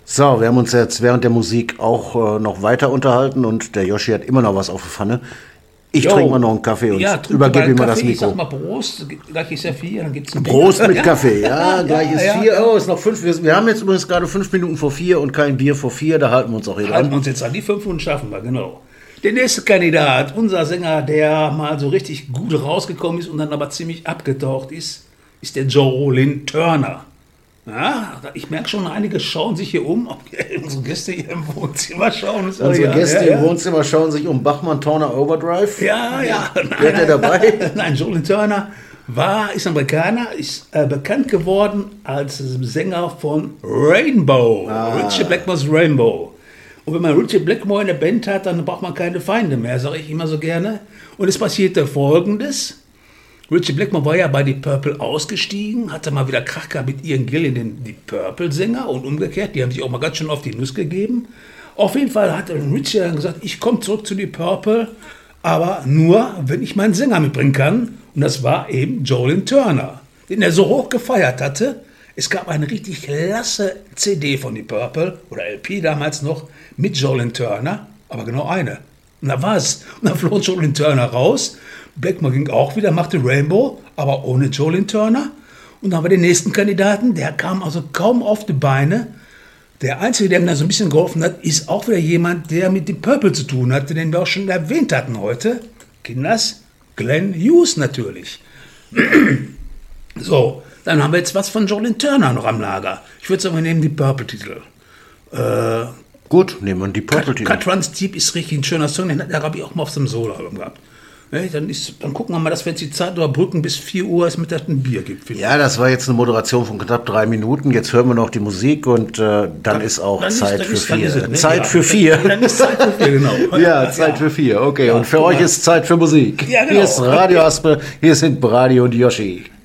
So, wir haben uns jetzt während der Musik auch noch weiter unterhalten und der Yoshi hat immer noch was auf der Pfanne. Ich trinke mal noch einen Kaffee und übergebe ihm mal das Mikro. Ich sag mal Prost, gleich ist ja 4, dann gibt's ein Bier. Prost mit Kaffee, ja, gleich ist 4. Oh, ist noch 5. Wir haben jetzt übrigens gerade 5 Minuten vor 4 und kein Bier vor 4, da halten wir uns auch hier dran. Halten wir uns jetzt an, die 5 Minuten schaffen wir, genau. Der nächste Kandidat, unser Sänger, der mal so richtig gut rausgekommen ist und dann aber ziemlich abgetaucht ist der Jolin Turner. Ja, ich merke schon, einige schauen sich hier um, ob unsere Gäste hier im Wohnzimmer schauen. Unsere Gäste im Wohnzimmer schauen sich um Bachmann Turner Overdrive. Ja. Wer der dabei? Nein, Jolin Turner ist Amerikaner, ist bekannt geworden als Sänger von Rainbow, Ritchie Blackmore's Rainbow. Und wenn man Ritchie Blackmore in der Band hat, dann braucht man keine Feinde mehr, sage ich immer so gerne. Und es passierte Folgendes. Ritchie Blackmore war ja bei Deep Purple ausgestiegen, hatte mal wieder Krach gehabt mit Ian Gillan, den Deep Purple-Sänger, und umgekehrt, die haben sich auch mal ganz schön auf die Nuss gegeben. Auf jeden Fall hat Ritchie dann gesagt, ich komme zurück zu Deep Purple, aber nur, wenn ich meinen Sänger mitbringen kann. Und das war eben Jolin Turner, den er so hoch gefeiert hatte. Es gab eine richtig klasse CD von Deep Purple, oder LP damals noch, mit Jolin Turner, aber genau eine. Und da war es. Und dann floh Jolin Turner raus. Blackmore ging auch wieder, machte Rainbow, aber ohne Jolin Turner. Und dann haben wir den nächsten Kandidaten, der kam also kaum auf die Beine. Der Einzige, der mir da so ein bisschen geholfen hat, ist auch wieder jemand, der mit Deep Purple zu tun hatte, den wir auch schon erwähnt hatten heute. Kinders, Glenn Hughes natürlich. So, dann haben wir jetzt was von Jolin Turner noch am Lager. Ich würde sagen, wir nehmen die Purple-Titel. Gut, nehmen wir die Purple-Titel. Cut Runs Deep ist richtig ein schöner Song, den habe ich auch mal auf so einem Solo-Album gehabt. Ne, dann gucken wir mal, dass wir jetzt die Zeit überbrücken bis 4 Uhr es Mittag ein Bier gibt. Ja, das war jetzt eine Moderation von knapp 3 Minuten. Jetzt hören wir noch die Musik und dann ist auch Zeit für 4. Zeit für 4. Dann ist Zeit für 4, genau. Ja, Zeit für 4, okay. Und für euch ist Zeit für Musik. Ja, genau. Hier ist Radio Aspe, hier sind Brady und Yoshi.